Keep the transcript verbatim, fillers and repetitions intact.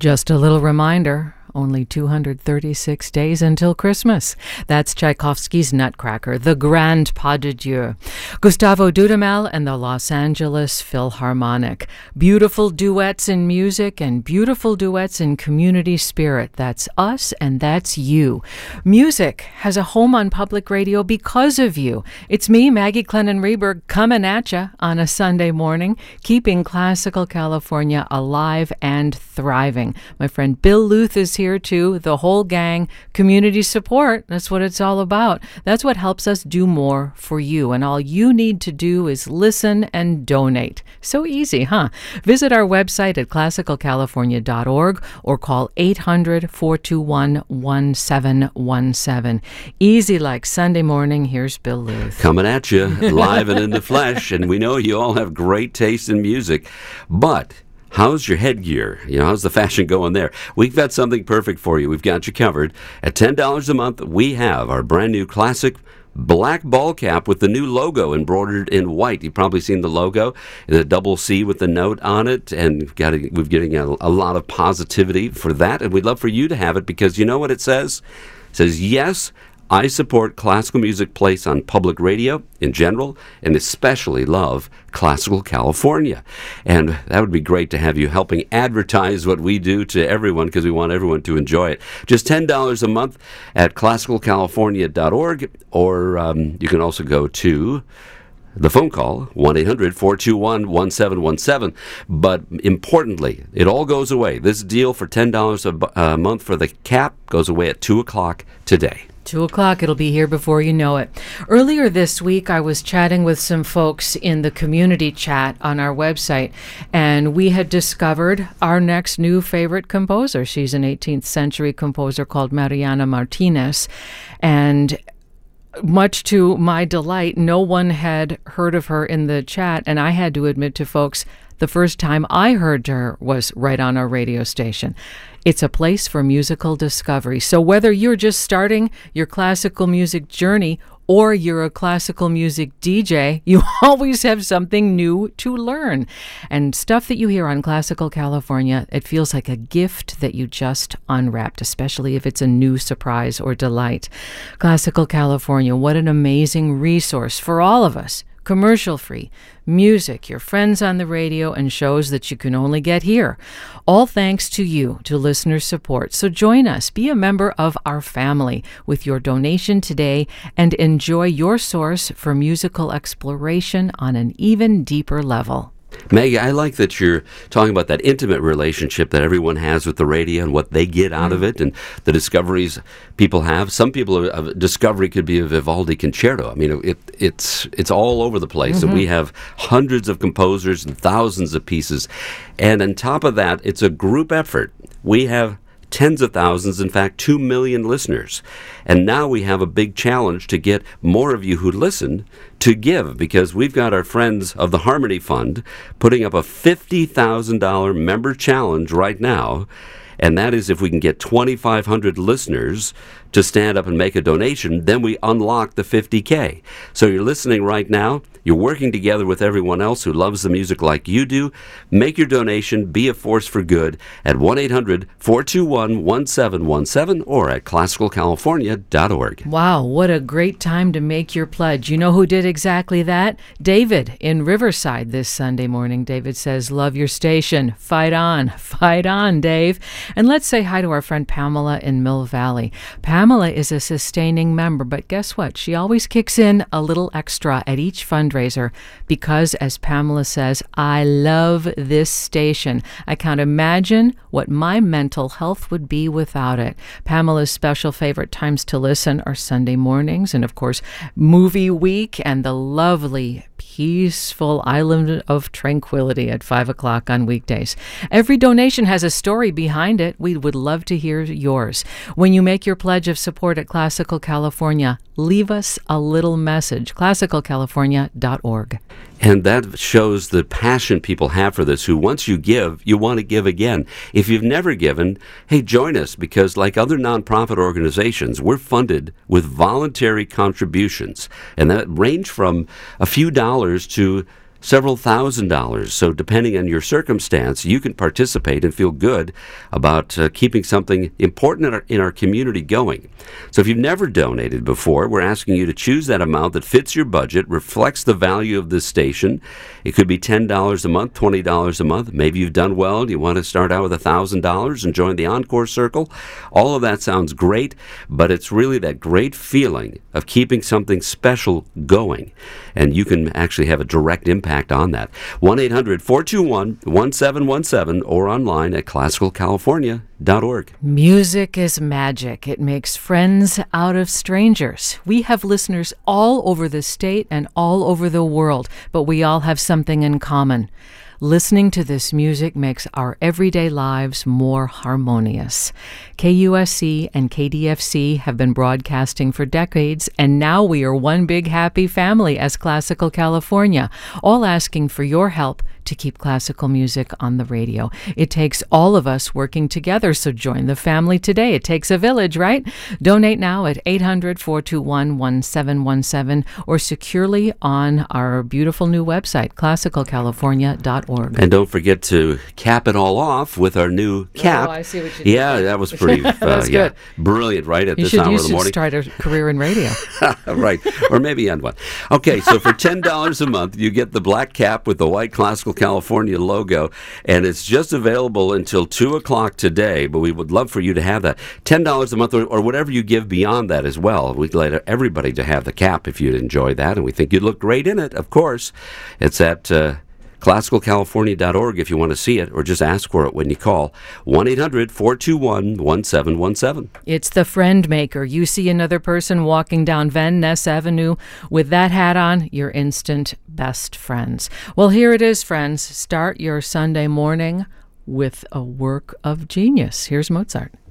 Just a little reminder, only two hundred thirty-six days until Christmas. That's Tchaikovsky's Nutcracker, the Grand Pas de Dieu. Gustavo Dudamel and the Los Angeles Philharmonic. Beautiful duets in music and beautiful duets in community spirit. That's us and that's you. Music has a home on public radio because of you. It's me, Maggie Clennon-Reberg, coming at you on a Sunday morning, keeping classical California alive and thriving. My friend Bill Luth is here too, the whole gang, community support. That's what it's all about. That's what helps us do more for you. And all you need to do is listen and donate. So easy, huh? Visit our website at classical california dot org or call eight hundred, four two one, one seven one seven. Easy like Sunday morning. Here's Bill Luth. Coming at you, live and in the flesh. And we know you all have great taste in music. But how's your headgear? You know, how's the fashion going there? We've got something perfect for you. We've got you covered. At ten dollars a month, we have our brand new classic black ball cap with the new logo embroidered in white. You've probably seen the logo, the double C with the note on it, and we've got a, we're getting a, a lot of positivity for that, and we'd love for you to have it because you know what it says? It says, yes, I support classical music placed on public radio in general, and especially love Classical California. And that would be great to have you helping advertise what we do to everyone because we want everyone to enjoy it. Just ten dollars a month at classical california dot org, or um, you can also go to the phone call, one eight hundred, four two one, one seven one seven. But importantly, it all goes away. This deal for ten dollars a, a month for the cap goes away at two o'clock today. Two o'clock, it'll be here before you know it. Earlier this week, I was chatting with some folks in the community chat on our website, and we had discovered our next new favorite composer. She's an eighteenth century composer called Mariana Martinez, and much to my delight, no one had heard of her in the chat, and I had to admit to folks, the first time I heard her was right on our radio station. It's a place for musical discovery. So whether you're just starting your classical music journey or you're a classical music D J, you always have something new to learn. And stuff that you hear on Classical California, it feels like a gift that you just unwrapped, especially if it's a new surprise or delight. Classical California, what an amazing resource for all of us. Commercial-free, music, your friends on the radio, and shows that you can only get here. All thanks to you, to listener support. So join us, be a member of our family with your donation today, and enjoy your source for musical exploration on an even deeper level. Maggie, I like that you're talking about that intimate relationship that everyone has with the radio and what they get out mm. of it and the discoveries people have. Some people, a discovery could be a Vivaldi concerto. I mean, it, it's it's all over the place. Mm-hmm. And we have hundreds of composers and thousands of pieces. And on top of that, it's a group effort. We have tens of thousands, in fact, two million listeners. And now we have a big challenge to get more of you who listen to give, because we've got our friends of the Harmony Fund putting up a fifty thousand dollars member challenge right now. And that is if we can get twenty-five hundred listeners to stand up and make a donation, then we unlock the fifty K. So you're listening right now. You're working together with everyone else who loves the music like you do. Make your donation. Be a force for good at one eight hundred, four two one, one seven one seven or at classical california dot org. Wow, what a great time to make your pledge. You know who did exactly that? David in Riverside this Sunday morning. David says, love your station. Fight on. Fight on, Dave. And let's say hi to our friend Pamela in Mill Valley. Pamela is a sustaining member, but guess what? She always kicks in a little extra at each fundraiser because, as Pamela says, I love this station. I can't imagine what my mental health would be without it. Pamela's special favorite times to listen are Sunday mornings and, of course, movie week and the lovely peaceful island of tranquility at five o'clock on weekdays. Every donation has a story behind it. We would love to hear yours. When you make your pledge of support at Classical California, leave us a little message, classical california dot org. And that shows the passion people have for this, who once you give, you want to give again. If you've never given, hey, join us, because like other nonprofit organizations, we're funded with voluntary contributions. And that range from a few dollars to several thousand dollars. So depending on your circumstance, you can participate and feel good about uh, keeping something important in our, in our community going. So if you've never donated before, we're asking you to choose that amount that fits your budget, reflects the value of this station. It could be ten dollars a month, twenty dollars a month. Maybe you've done well and you want to start out with one thousand dollars and join the Encore Circle. All of that sounds great, but it's really that great feeling of keeping something special going. And you can actually have a direct impact on that. one eight hundred four two one one seven one seven or online at classical california dot org. Music is magic. It makes friends out of strangers. We have listeners all over the state and all over the world, but we all have something in common. Listening to this music makes our everyday lives more harmonious. K U S C and K D F C have been broadcasting for decades, and now we are one big happy family as Classical California, all asking for your help to keep classical music on the radio. It takes all of us working together, so join the family today. It takes a village, right? Donate now at eight hundred four two one one seven one seven or securely on our beautiful new website, classical california dot org. And don't forget to cap it all off with our new cap. Oh, I see what you did. Yeah, that was pretty uh, That's yeah, good. brilliant, right, at You this should, hour you of the should morning. start a career in radio. Right, or maybe end one. Okay, so for ten dollars a month, you get the black cap with the white Classical California logo, and it's just available until two o'clock today, but we would love for you to have that. ten dollars a month, or, or whatever you give beyond that as well. We'd like everybody to have the cap if you'd enjoy that, and we think you'd look great in it, of course. It's at Uh, classical california dot org if you want to see it, or just ask for it when you call one eight hundred four two one one seven one seven. It's the friend maker. You see another person walking down Van Ness Avenue with that hat on, you're instant best friends. Well, here it is, friends. Start your Sunday morning with a work of genius. Here's Mozart.